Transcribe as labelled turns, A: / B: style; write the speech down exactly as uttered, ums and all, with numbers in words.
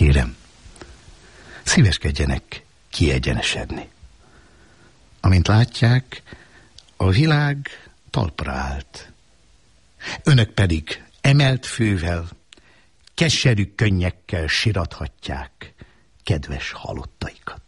A: Kérem, szíveskedjenek kiegyenesedni. Amint látják, a világ talpra állt. Önök pedig emelt fővel, keserű könnyekkel sirathatják kedves halottaikat.